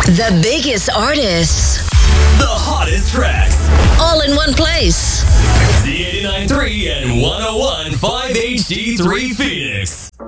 The biggest artists. The hottest tracks. All in one place. Z89.3 and 101.5 HD3 Phoenix.